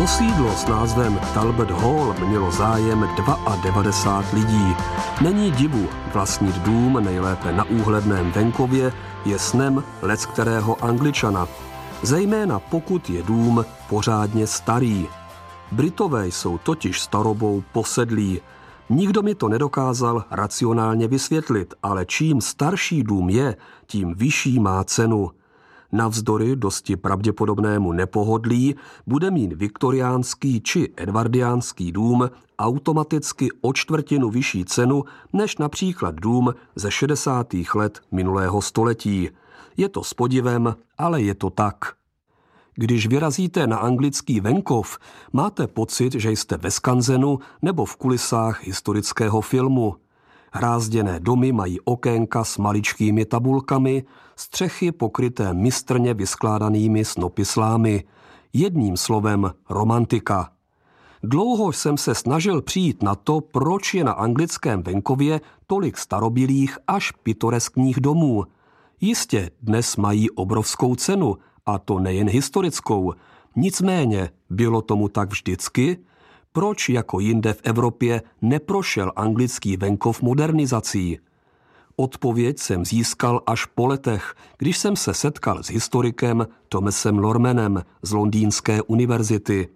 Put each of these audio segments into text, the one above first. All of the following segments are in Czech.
O sídlo s názvem Talbot Hall mělo zájem 92 lidí. Není divu, vlastnit dům nejlépe na úhledném venkově je snem leckterého Angličana. Zejména pokud je dům pořádně starý. Britové jsou totiž starobou posedlí. Nikdo mi to nedokázal racionálně vysvětlit, ale čím starší dům je, tím vyšší má cenu. Navzdory dosti pravděpodobnému nepohodlí bude mít viktoriánský či edvardiánský dům automaticky o čtvrtinu vyšší cenu než například dům ze 60. let minulého století. Je to s podivem, ale je to tak. Když vyrazíte na anglický venkov, máte pocit, že jste ve skanzenu nebo v kulisách historického filmu. Hrázděné domy mají okénka s maličkými tabulkami, střechy pokryté mistrně vyskládanými snopy slámy. Jedním slovem romantika. Dlouho jsem se snažil přijít na to, proč je na anglickém venkově tolik starobylých až pitoreskních domů. Jistě dnes mají obrovskou cenu, a to nejen historickou. Nicméně bylo tomu tak vždycky. Proč jako jinde v Evropě neprošel anglický venkov modernizací? Odpověď jsem získal až po letech, když jsem se setkal s historikem Thomasem Lormanem z Londýnské univerzity.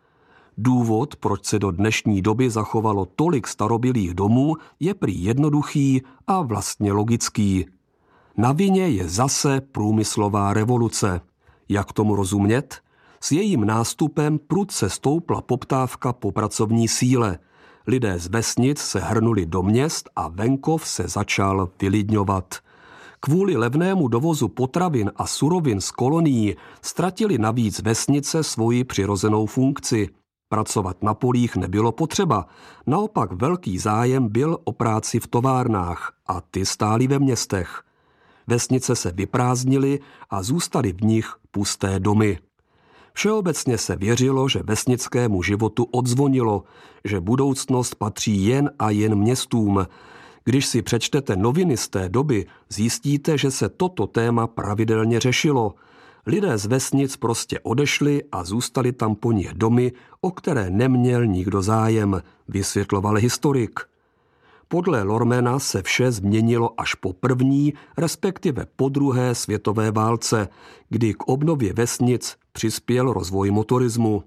Důvod, proč se do dnešní doby zachovalo tolik starobylých domů, je prý jednoduchý a vlastně logický. Na vině je zase průmyslová revoluce. Jak tomu rozumět? S jejím nástupem prudce stoupla poptávka po pracovní síle. Lidé z vesnic se hrnuli do měst a venkov se začal vylidňovat. Kvůli levnému dovozu potravin a surovin z kolonií ztratili navíc vesnice svoji přirozenou funkci. Pracovat na polích nebylo potřeba, naopak velký zájem byl o práci v továrnách a ty stály ve městech. Vesnice se vyprázdnily a zůstaly v nich pusté domy. Všeobecně se věřilo, že vesnickému životu odzvonilo, že budoucnost patří jen a jen městům. Když si přečtete noviny z té doby, zjistíte, že se toto téma pravidelně řešilo. Lidé z vesnic prostě odešli a zůstali tam po nich domy, o které neměl nikdo zájem, vysvětloval historik. Podle Lormana se vše změnilo až po první, respektive po druhé světové válce, kdy k obnově vesnic přispěl rozvoj motorismu.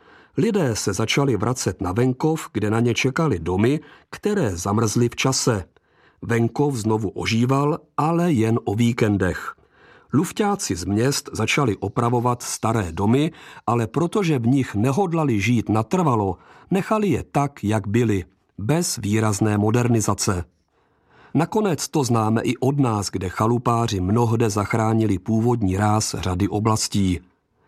Lidé se začali vracet na venkov, kde na ně čekaly domy, které zamrzly v čase. Venkov znovu ožíval, ale jen o víkendech. Lufťáci z měst začali opravovat staré domy, ale protože v nich nehodlali žít natrvalo, nechali je tak, jak byly, bez výrazné modernizace. Nakonec to známe i od nás, kde chalupáři mnohde zachránili původní ráz řady oblastí.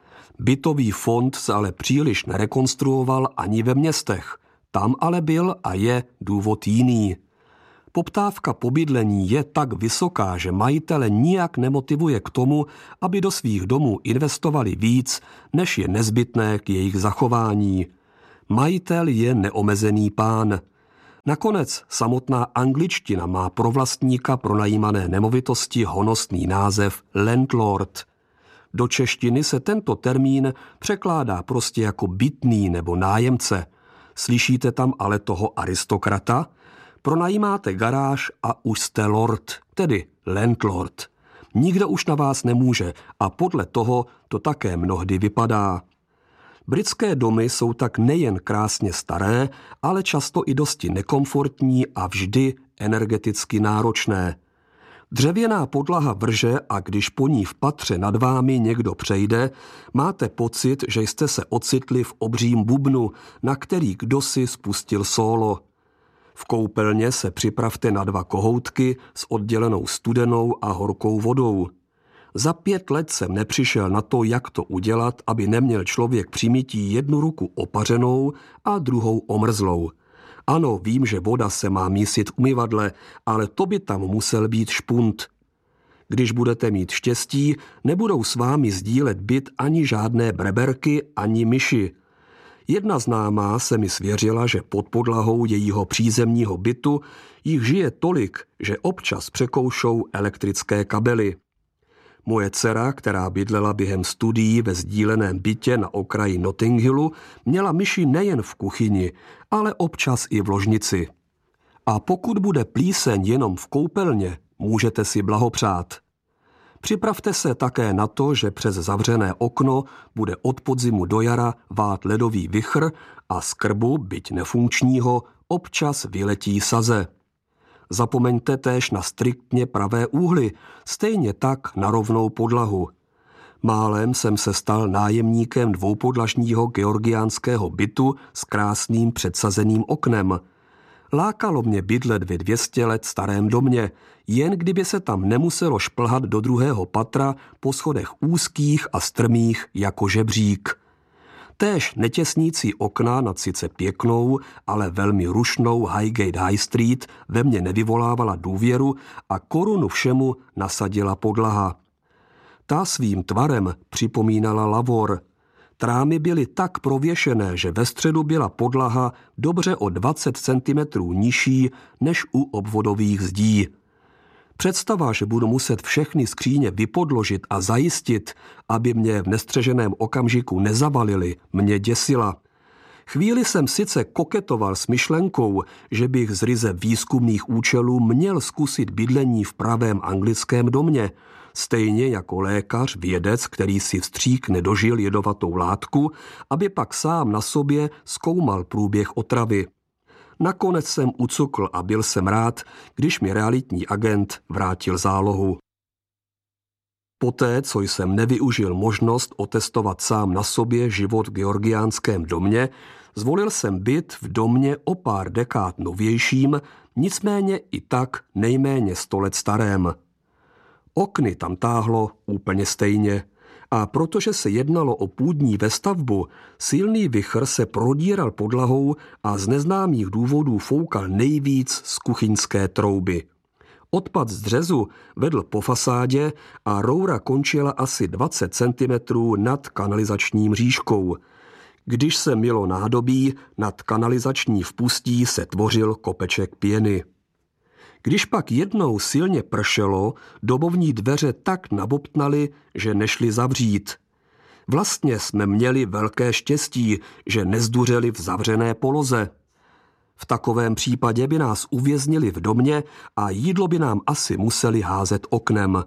Bytový fond se ale příliš nerekonstruoval ani ve městech. Tam ale byl a je důvod jiný. Poptávka po bydlení je tak vysoká, že majitele nijak nemotivuje k tomu, aby do svých domů investovali víc, než je nezbytné k jejich zachování. Majitel je neomezený pán. Nakonec samotná angličtina má pro vlastníka pronajímané nemovitosti honosný název landlord. Do češtiny se tento termín překládá prostě jako bytný nebo nájemce. Slyšíte tam ale toho aristokrata? Pronajímáte garáž a už jste lord, tedy landlord. Nikdo už na vás nemůže a podle toho to také mnohdy vypadá. Britské domy jsou tak nejen krásně staré, ale často i dosti nekomfortní a vždy energeticky náročné. Dřevěná podlaha vrže a když po ní v patře nad vámi někdo přejde, máte pocit, že jste se ocitli v obřím bubnu, na který kdosi spustil sólo. V koupelně se připravte na 2 kohoutky s oddělenou studenou a horkou vodou. Za 5 let jsem nepřišel na to, jak to udělat, aby neměl člověk při mytí jednu ruku opařenou a druhou omrzlou. Ano, vím, že voda se má mísit v umyvadle, ale to by tam musel být špunt. Když budete mít štěstí, nebudou s vámi sdílet byt ani žádné breberky, ani myši. Jedna známá se mi svěřila, že pod podlahou jejího přízemního bytu jich žije tolik, že občas překoušou elektrické kabely. Moje dcera, která bydlela během studií ve sdíleném bytě na okraji Notting Hillu, měla myši nejen v kuchyni, ale občas i v ložnici. A pokud bude plíseň jenom v koupelně, můžete si blahopřát. Připravte se také na to, že přes zavřené okno bude od podzimu do jara vát ledový vichr a z krbu, byť nefunkčního, občas vyletí saze. Zapomeňte též na striktně pravé úhly, stejně tak na rovnou podlahu. Málem jsem se stal nájemníkem dvoupodlažního georgiánského bytu s krásným předsazeným oknem. Lákalo mě bydlet ve 200 let starém domě, jen kdyby se tam nemuselo šplhat do druhého patra po schodech úzkých a strmých jako žebřík. Též netěsnící okna nad sice pěknou, ale velmi rušnou Highgate High Street ve mně nevyvolávala důvěru a korunu všemu nasadila podlaha. Ta svým tvarem připomínala lavor. Trámy byly tak prověšené, že ve středu byla podlaha dobře o 20 cm nižší než u obvodových zdí. Představa, že budu muset všechny skříně vypodložit a zajistit, aby mě v nestřeženém okamžiku nezavalili, mě děsila. Chvíli jsem sice koketoval s myšlenkou, že bych z ryze výzkumných účelů měl zkusit bydlení v pravém anglickém domě, stejně jako lékař, vědec, který si vstříkne dožil jedovatou látku, aby pak sám na sobě zkoumal průběh otravy. Nakonec jsem ucukl a byl jsem rád, když mi realitní agent vrátil zálohu. Poté, co jsem nevyužil možnost otestovat sám na sobě život v georgiánském domě, zvolil jsem byt v domě o pár dekád novějším, nicméně i tak nejméně 100 let starém. Okny tam táhlo úplně stejně. A protože se jednalo o půdní vestavbu, silný vichr se prodíral podlahou a z neznámých důvodů foukal nejvíc z kuchyňské trouby. Odpad z dřezu vedl po fasádě a roura končila asi 20 cm nad kanalizačním mřížkou. Když se mylo nádobí, nad kanalizační vpustí se tvořil kopeček pěny. Když pak jednou silně pršelo, dobovní dveře tak nabobtnaly, že nešly zavřít. Vlastně jsme měli velké štěstí, že nezduřeli v zavřené poloze. V takovém případě by nás uvěznili v domě a jídlo by nám asi museli házet oknem.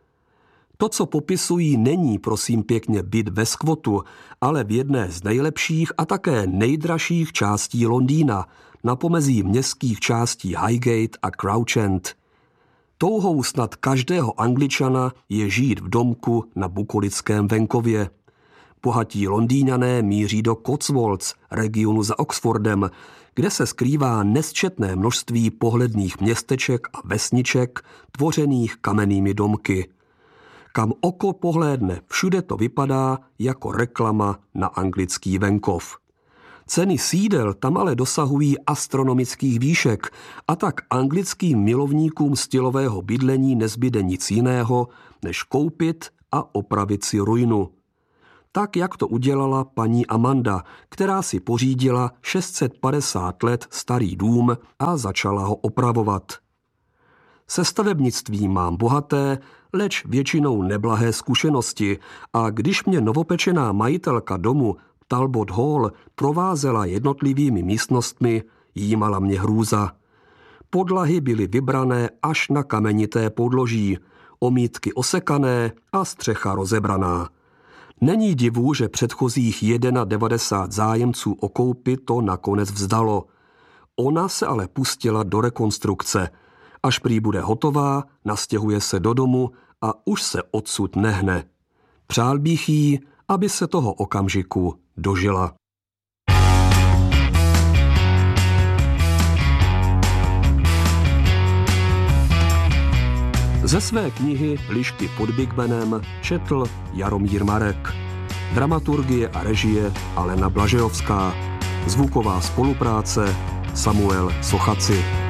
To, co popisují, není prosím pěkně byt ve skvotu, ale v jedné z nejlepších a také nejdražších částí Londýna, na pomezí městských částí Highgate a Crouch End. Touhou snad každého Angličana je žít v domku na bukolickém venkově. Bohatí Londýňané míří do Cotswolds, regionu za Oxfordem, kde se skrývá nesčetné množství pohledných městeček a vesniček, tvořených kamennými domky. Kam oko pohlédne, všude to vypadá jako reklama na anglický venkov. Ceny sídel tam ale dosahují astronomických výšek a tak anglickým milovníkům stylového bydlení nezbyde nic jiného, než koupit a opravit si ruinu. Tak, jak to udělala paní Amanda, která si pořídila 650 let starý dům a začala ho opravovat. Se stavebnictvím mám bohaté, leč většinou neblahé zkušenosti a když mě novopečená majitelka domu Talbot Hall provázela jednotlivými místnostmi, jímala mě hrůza. Podlahy byly vybrané až na kamenité podloží, omítky osekané a střecha rozebraná. Není divu, že předchozích 91 zájemců o koupi to nakonec vzdalo. Ona se ale pustila do rekonstrukce. Až prý bude hotová, nastěhuje se do domu a už se odsud nehne. Přál bych jí, aby se toho okamžiku dožila. Ze své knihy Lišky pod Big Benem četl Jaromír Marek. Dramaturgie a režie Alena Blažejovská. Zvuková spolupráce Samuel Sochaci.